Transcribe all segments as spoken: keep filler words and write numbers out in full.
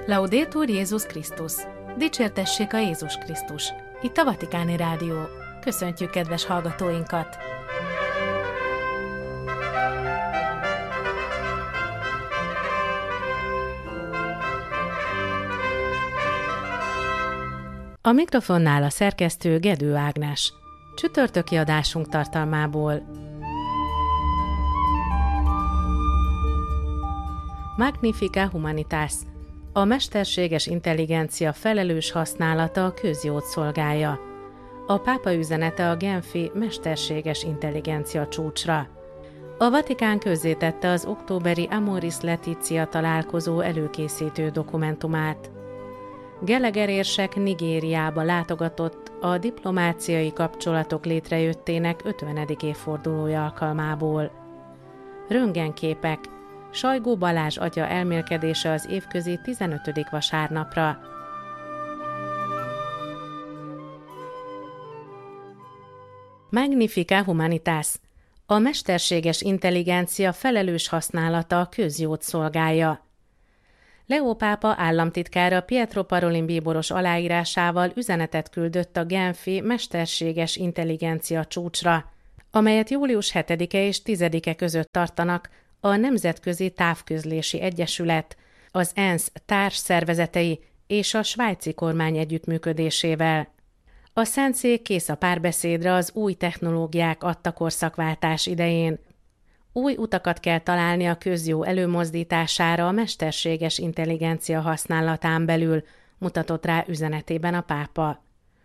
Laudetur Jézus Krisztus! Dicsértessék a Jézus Krisztus! Itt a Vatikáni Rádió. Köszöntjük kedves hallgatóinkat! A mikrofonnál a szerkesztő Gedő Ágnes. Csütörtöki adásunk tartalmából. Magnifica Humanitas. A mesterséges intelligencia felelős használata a közjót szolgálja. A pápa üzenete a genfi mesterséges intelligencia csúcsra. A Vatikán közzétette az októberi Amoris Laetitia találkozó előkészítő dokumentumát. Gallagher érsek Nigériába látogatott a diplomáciai kapcsolatok létrejöttének ötvenedik évfordulója alkalmából. Röntgenképek. Sajgó Balázs atya elmélkedése az évközi tizenötödik vasárnapra. Magnifica Humanitas. A mesterséges intelligencia felelős használata a közjót szolgálja. Leó pápa államtitkára Pietro Parolin bíboros aláírásával üzenetet küldött a genfi mesterséges intelligencia csúcsra, amelyet július hetedike és tizedike között tartanak a Nemzetközi Távközlési Egyesület, az ENSZ társszervezetei és a svájci kormány együttműködésével. A Szentszék kész a párbeszédre az új technológiák adta korszakváltás idején. Új utakat kell találni a közjó előmozdítására a mesterséges intelligencia használatán belül, mutatott rá üzenetében a pápa.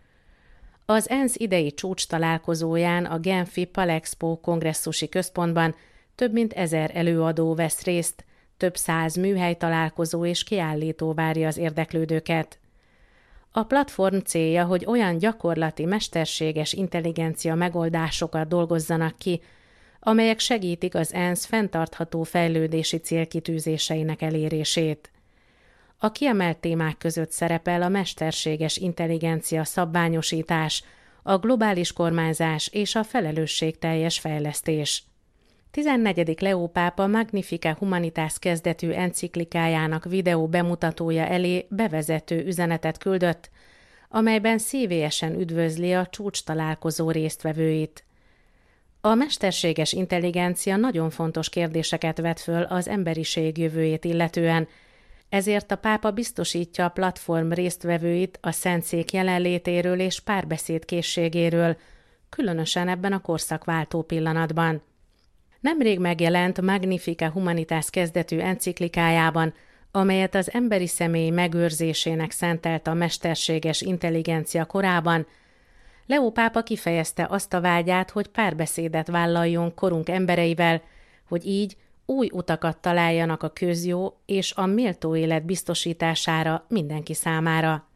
Az ENSZ idei csúcs találkozóján a genfi Palexpo kongresszusi központban több mint ezer előadó vesz részt, több száz műhely találkozó és kiállító várja az érdeklődőket. A platform célja, hogy olyan gyakorlati mesterséges intelligencia megoldásokat dolgozzanak ki, amelyek segítik az ENSZ fenntartható fejlődési célkitűzéseinek elérését. A kiemelt témák között szerepel a mesterséges intelligencia szabványosítás, a globális kormányzás és a felelősségteljes fejlesztés. tizennegyedik Leó pápa Magnifica Humanitas kezdetű enciklikájának videó bemutatója elé bevezető üzenetet küldött, amelyben szívélyesen üdvözli a csúcs találkozó résztvevőit. A mesterséges intelligencia nagyon fontos kérdéseket vet föl az emberiség jövőjét illetően, ezért a pápa biztosítja a platform résztvevőit a Szentszék jelenlétéről és párbeszéd készségéről, különösen ebben a korszakváltó pillanatban. Nemrég megjelent Magnifica Humanitas kezdetű enciklikájában, amelyet az emberi személy megőrzésének szentelt a mesterséges intelligencia korában, Leó pápa kifejezte azt a vágyát, hogy párbeszédet vállaljon korunk embereivel, hogy így új utakat találjanak a közjó és a méltó élet biztosítására mindenki számára.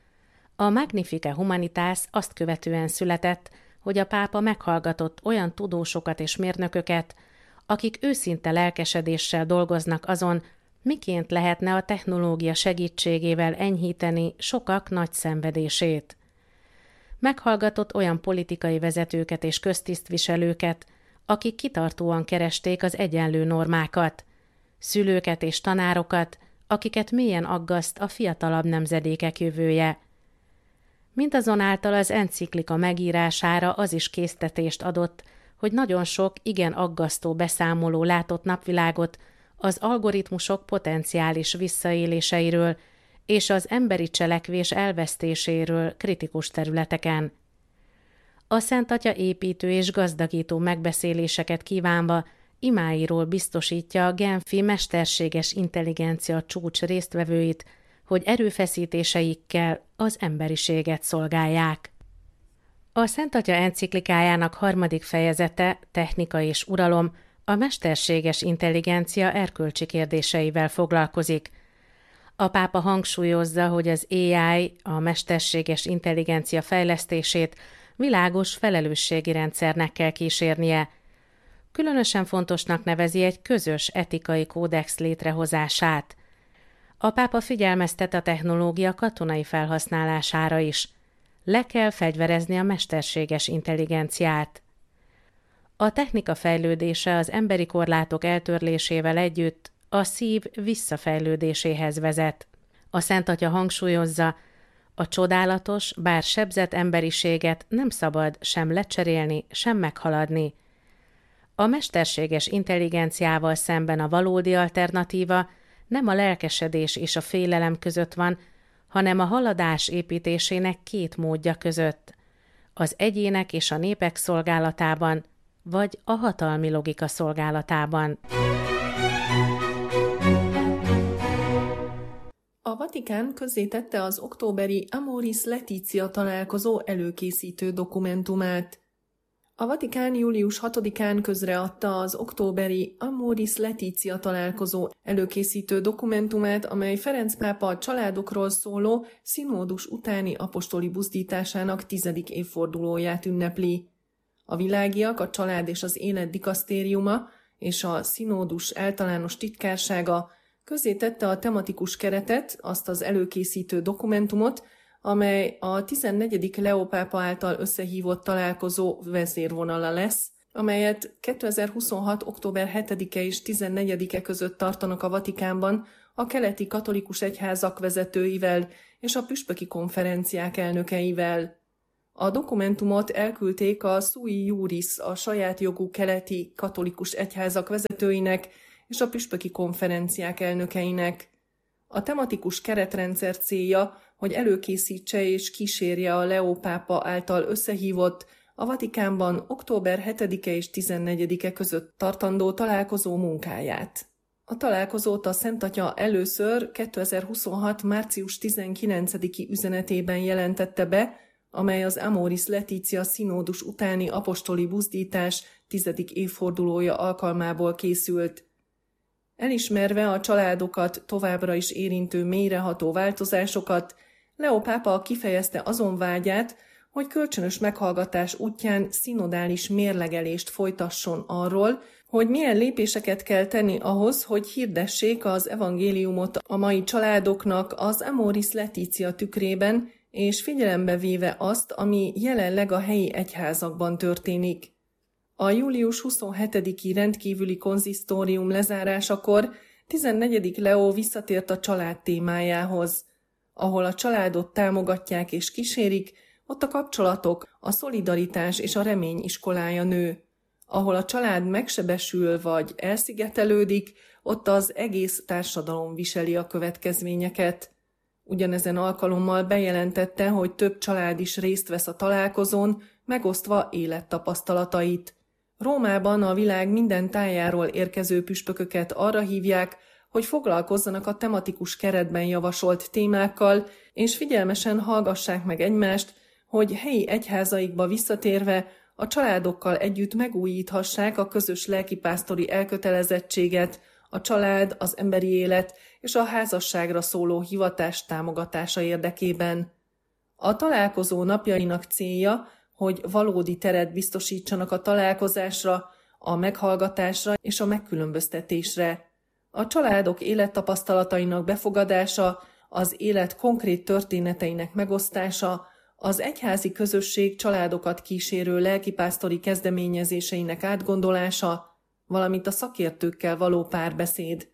A Magnifica Humanitas azt követően született, hogy a pápa meghallgatott olyan tudósokat és mérnököket, akik őszinte lelkesedéssel dolgoznak azon, miként lehetne a technológia segítségével enyhíteni sokak nagy szenvedését. Meghallgatott olyan politikai vezetőket és köztisztviselőket, akik kitartóan keresték az egyenlő normákat, szülőket és tanárokat, akiket mélyen aggaszt a fiatalabb nemzedékek jövője. Mindazonáltal az enciklika megírására az is késztetést adott, hogy nagyon sok igen aggasztó beszámoló látott napvilágot az algoritmusok potenciális visszaéléseiről és az emberi cselekvés elvesztéséről kritikus területeken. A Szent Atya építő és gazdagító megbeszéléseket kívánva imáiról biztosítja a genfi mesterséges intelligencia csúcs résztvevőit, hogy erőfeszítéseikkel az emberiséget szolgálják. A Szent Atya enciklikájának harmadik fejezete, Technika és uralom, a mesterséges intelligencia erkölcsi kérdéseivel foglalkozik. A pápa hangsúlyozza, hogy az á i, a mesterséges intelligencia fejlesztését világos felelősségi rendszernek kell kísérnie. Különösen fontosnak nevezi egy közös etikai kódex létrehozását. A pápa figyelmeztet a technológia katonai felhasználására is. Le kell fegyverezni a mesterséges intelligenciát. A technika fejlődése az emberi korlátok eltörlésével együtt a szív visszafejlődéséhez vezet. A Szentatya hangsúlyozza, a csodálatos, bár sebzett emberiséget nem szabad sem lecserélni, sem meghaladni. A mesterséges intelligenciával szemben a valódi alternatíva nem a lelkesedés és a félelem között van, hanem a haladás építésének két módja között, az egyének és a népek szolgálatában, vagy a hatalmi logika szolgálatában. A Vatikán közzétette az októberi Amoris Laetitia találkozó előkészítő dokumentumát. A Vatikán július hatodikán közreadta az októberi Amoris Laetitia találkozó előkészítő dokumentumát, amely Ferenc pápa a családokról szóló szinódus utáni apostoli buzdításának tizedik évfordulóját ünnepli. A Világiak, a Család és az Élet dikasztériuma és a szinódus általános titkársága közzétette a tematikus keretet, azt az előkészítő dokumentumot, amely a tizennegyedik Leó pápa által összehívott találkozó vezérvonala lesz, amelyet kétezer-huszonhat. október hetedike és tizennegyedike között tartanak a Vatikánban a keleti katolikus egyházak vezetőivel és a püspöki konferenciák elnökeivel. A dokumentumot elküldték a Sui Iuris, a saját jogú keleti katolikus egyházak vezetőinek és a püspöki konferenciák elnökeinek. A tematikus keretrendszer célja, hogy előkészítse és kísérje a Leó pápa által összehívott, a Vatikánban október hetedike és tizennegyedike között tartandó találkozó munkáját. A találkozót a Szentatya először kétezer-huszonhat. március tizenkilencediki üzenetében jelentette be, amely az Amoris Laetitia színódus utáni apostoli buzdítás tizedik évfordulója alkalmából készült. Elismerve a családokat továbbra is érintő mélyreható változásokat, Leó pápa kifejezte azon vágyát, hogy kölcsönös meghallgatás útján szinodális mérlegelést folytasson arról, hogy milyen lépéseket kell tenni ahhoz, hogy hirdessék az evangéliumot a mai családoknak az Amoris Laetitia tükrében, és figyelembe véve azt, ami jelenleg a helyi egyházakban történik. A július huszonhetediki rendkívüli konzisztórium lezárásakor tizennegyedik Leó visszatért a család témájához. Ahol a családot támogatják és kísérik, ott a kapcsolatok, a szolidaritás és a remény iskolája nő. Ahol a család megsebesül vagy elszigetelődik, ott az egész társadalom viseli a következményeket. Ugyanezen alkalommal bejelentette, hogy több család is részt vesz a találkozón, megosztva élettapasztalatait. Rómában a világ minden tájáról érkező püspököket arra hívják, hogy foglalkozzanak a tematikus keretben javasolt témákkal, és figyelmesen hallgassák meg egymást, hogy helyi egyházaikba visszatérve a családokkal együtt megújíthassák a közös lelkipásztori elkötelezettséget, a család, az emberi élet és a házasságra szóló hivatás támogatása érdekében. A találkozó napjainak célja, hogy valódi teret biztosítsanak a találkozásra, a meghallgatásra és a megkülönböztetésre. A családok élettapasztalatainak befogadása, az élet konkrét történeteinek megosztása, az egyházi közösség családokat kísérő lelkipásztori kezdeményezéseinek átgondolása, valamint a szakértőkkel való párbeszéd.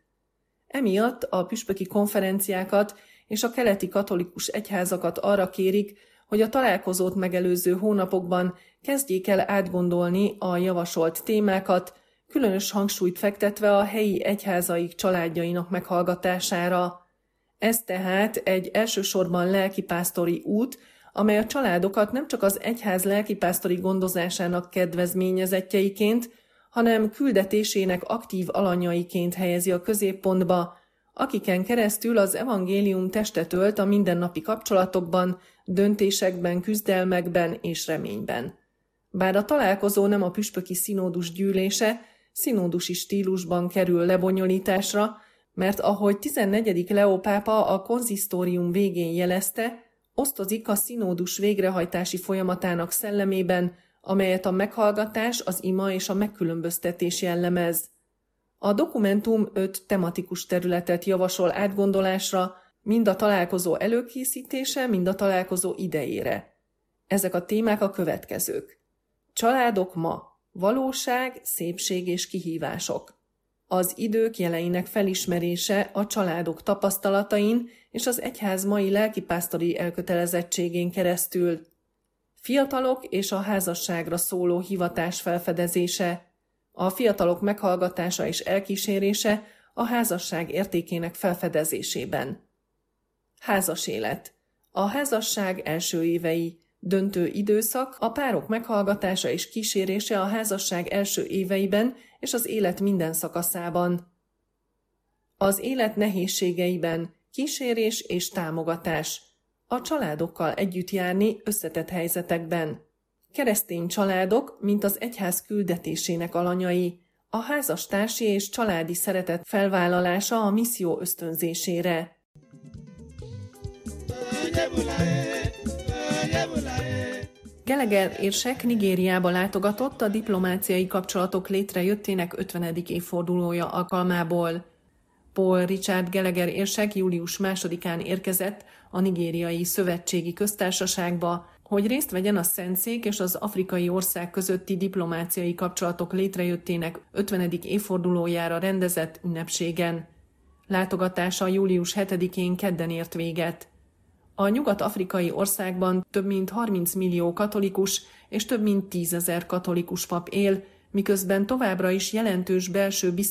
Emiatt a püspöki konferenciákat és a keleti katolikus egyházakat arra kérik, hogy a találkozót megelőző hónapokban kezdjék el átgondolni a javasolt témákat, különös hangsúlyt fektetve a helyi egyházaik családjainak meghallgatására. Ez tehát egy elsősorban lelkipásztori út, amely a családokat nem csak az egyház lelkipásztori gondozásának kedvezményezettjeiként, hanem küldetésének aktív alanyaiként helyezi a középpontba, akiken keresztül az evangélium testet ölt a mindennapi kapcsolatokban, döntésekben, küzdelmekben és reményben. Bár a találkozó nem a püspöki színódus gyűlése, színódusi stílusban kerül lebonyolításra, mert ahogy tizennegyedik Leó pápa a konzisztórium végén jelezte, osztozik a színódus végrehajtási folyamatának szellemében, amelyet a meghallgatás, az ima és a megkülönböztetés jellemez. A dokumentum öt tematikus területet javasol átgondolásra, mind a találkozó előkészítése, mind a találkozó idejére. Ezek a témák a következők. Családok ma. Valóság, szépség és kihívások. Az idők jeleinek felismerése a családok tapasztalatain és az egyház mai lelkipásztori elkötelezettségén keresztül. Fiatalok és a házasságra szóló hivatás felfedezése. A fiatalok meghallgatása és elkísérése a házasság értékének felfedezésében. Házas élet. A házasság első évei. Döntő időszak, a párok meghallgatása és kísérése a házasság első éveiben és az élet minden szakaszában. Az élet nehézségeiben kísérés és támogatás. A családokkal együtt járni összetett helyzetekben. Keresztény családok, mint az egyház küldetésének alanyai. A házastársi és családi szeretet felvállalása a misszió ösztönzésére. Gallagher érsek Nigériába látogatott a diplomáciai kapcsolatok létrejöttének ötvenedik évfordulója alkalmából. Paul Richard Gallagher érsek július másodikán érkezett a Nigériai Szövetségi Köztársaságba, hogy részt vegyen a Szentszék és az afrikai ország közötti diplomáciai kapcsolatok létrejöttének ötvenedik évfordulójára rendezett ünnepségen. Látogatása július hetedikén kedden ért véget. A nyugat-afrikai országban több mint harminc millió katolikus és több mint tízezer katolikus pap él, miközben továbbra is jelentős belső biztonsági